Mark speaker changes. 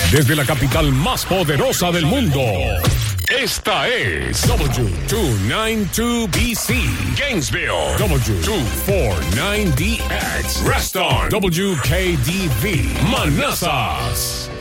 Speaker 1: Desde la capital más poderosa del mundo. Esta es W292BC, Gainesville, W249DX, Reston, WKDV, Manassas.